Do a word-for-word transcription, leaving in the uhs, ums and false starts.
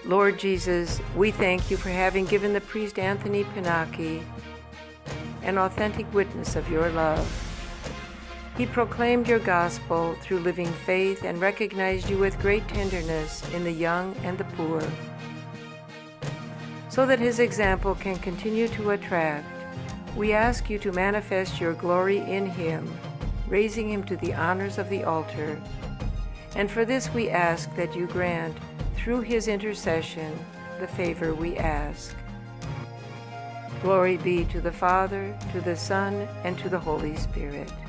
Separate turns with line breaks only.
Lord Jesus, we thank you for having given the priest Anthony Pinocchi an authentic witness of your love. He proclaimed your gospel through living faith and recognized you with great tenderness in the young and the poor. So that his example can continue to attract, we ask you to manifest your glory in him, raising him to the honors of the altar. And for this we ask that you grant, through his intercession, the favor we ask. Glory be to the Father, to the Son, and to the Holy Spirit.